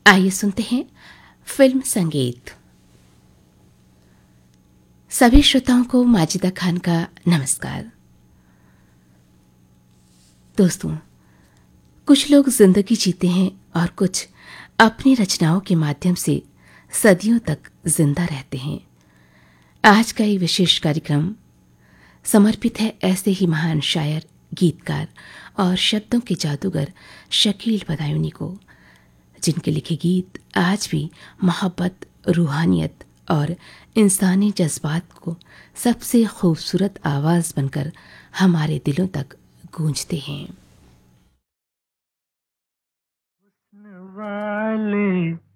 आइए सुनते हैं फिल्म संगीत। सभी श्रोताओं को माजिदा खान का नमस्कार। दोस्तों, कुछ लोग जिंदगी जीते हैं और कुछ अपनी रचनाओं के माध्यम से सदियों तक जिंदा रहते हैं। आज का ये विशेष कार्यक्रम समर्पित है ऐसे ही महान शायर, गीतकार और शब्दों के जादूगर शकील बदायूनी को, जिनके लिखे गीत आज भी मोहब्बत, रूहानियत और इंसानी जज्बात को सबसे खूबसूरत आवाज बनकर हमारे दिलों तक गूंजते हैं। वाले